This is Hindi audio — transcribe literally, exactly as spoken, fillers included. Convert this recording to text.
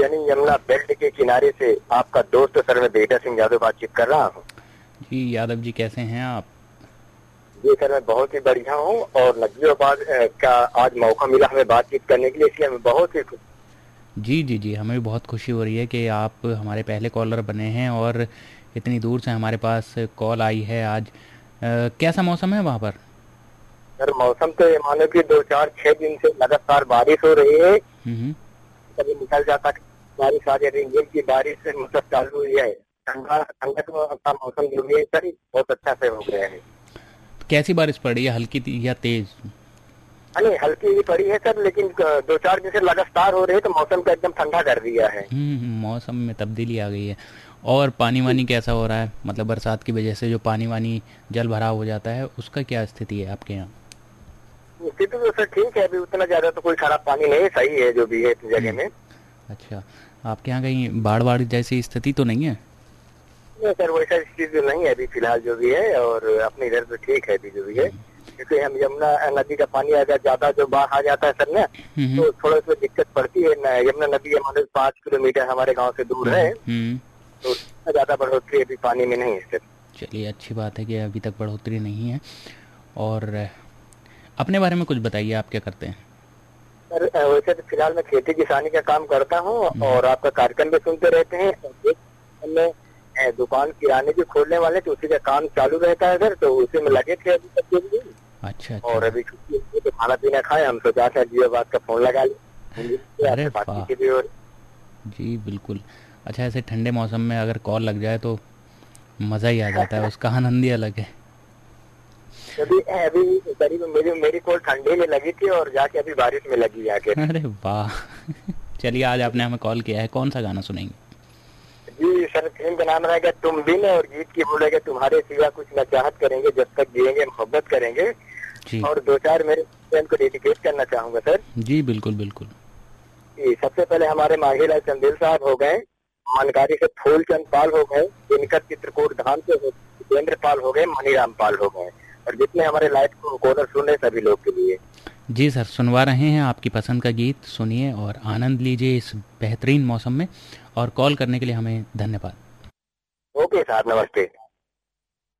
उज्जैनी यमुना बेल्ट के किनारे से आपका दोस्त सर मैं बेटा सिंह यादव बातचीत कर रहा हूँ। जी यादव जी, कैसे हैं आप? जी सर, मैं बहुत ही बढ़िया हूँ और नब्बे बाद का आज मौका मिला हमें बातचीत करने के लिए, इसलिए हमें बहुत ही जी जी जी, हमें भी बहुत खुशी हो रही है कि आप हमारे पहले कॉलर बने हैं और इतनी दूर से हमारे पास कॉल आई है आज। अ, कैसा मौसम है वहाँ पर? सर मौसम तो ये मानो कि दो चार छह दिन से लगातार बारिश हो रही है। हम्म। कभी निकल जाता बारिश आ जाती है, की बारिश से मतलब चालू हुई है। ठंडा ठंडक का मौसम जो भी है सर बहुत अच्छा से हो गया है। कैसी बारिश पड़ रही है, हल्की ती- या तेज? नहीं, हल्की ही पड़ी है सर, लेकिन दो चार दिन से लगातार हो रही है तो मौसम को एकदम ठंडा कर दिया है। हम्म, मौसम में तब्दीली आ गई है। और पानी वानी कैसा हो रहा है, मतलब बरसात की वजह से जो पानी वानी जल भराव हो जाता है उसका क्या स्थिति है आपके यहाँ? स्थिति तो सर ठीक है, अभी उतना ज्यादा तो कोई खराब पानी नहीं है, सही है जो भी है इस जगह हम्म, में। अच्छा। आपके यहाँ कहीं बाढ़ बाढ़ जैसी स्थिति तो नहीं है? नहीं सर, वैसा स्थिति नहीं है अभी फिलहाल जो भी है, और अपने इधर तो ठीक है अभी जो भी है। क्योंकि हम यमुना नदी का पानी अगर ज्यादा जो बाढ़ आ जाता है सर ना, हम्म तो थोड़ा सा दिक्कत पड़ती है न, यमुना नदी हमारे पाँच किलोमीटर हमारे गांव से दूर है, हम्म। तो ज्यादा बढ़ोतरी अभी पानी में नहीं है सर। चलिए, अच्छी बात है कि अभी तक बढ़ोतरी नहीं है। और अपने बारे में कुछ बताइए, आप क्या करते हैं? सर अ, वैसे तो फिलहाल मैं खेती किसानी का काम करता हूँ हम्म, और आपका कार्यक्रम भी सुनते रहते हैं। और एक हमने अ, दुकान किराने की खोलने वाले तो उसी का काम चालू रहता है सर, तो उसी में लगे थे अभी तक के लिए। अच्छा और अच्छा। अभी छुट्टी हुई तो खाना पीना खाए, हम सोचा था जियो बात का फोन लगा लिया, अरे आपसे वाह! बातचीत भी हो रही। जी बिल्कुल। अच्छा, ऐसे ठंडे मौसम में अगर कॉल लग जाए तो मज़ा ही आ जाता है, उसका आनंद ही अलग है। अभी अभी करीब मेरी मेरी कॉल ठंडे में लगी थी और जाके अभी बारिश में लगी जाके। अरे वाह! चलिए, आज आपने हमें कॉल किया है, कौन सा गाना सुनेंगे? जी सर, फिल्म का नाम रहेगा तुम बिन और गीत की बोलेगा तुम्हारे सिवा कुछ न चाहत करेंगे जब तक जिएंगे मोहब्बत करेंगे। जी और दो चार मेरे फ्रेंड को डेडिकेट करना चाहूंगा सर। जी, बिल्कुल बिल्कुल। जी, सबसे पहले हमारे मांझीलाल चंदेल साहब हो गए, मनकारी से फूलचंद पाल हो गए, दिनकर चित्रकूट धाम से जितेंद्र पाल हो गए, मनीराम पाल हो गए, और जितने हमारे लाइट को कॉलर सुन रहे सभी लोग के लिए। जी सर, सुनवा रहे हैं आपकी पसंद का गीत, सुनिए और आनंद लीजिए इस बेहतरीन मौसम में। और कॉल करने के लिए हमें धन्यवाद। ओके साहब, नमस्ते।